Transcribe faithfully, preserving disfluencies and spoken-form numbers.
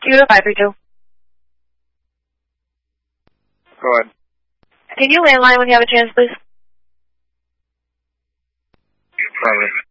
Q to five three two. Go ahead. Can you landline when you have a chance, please? Probably.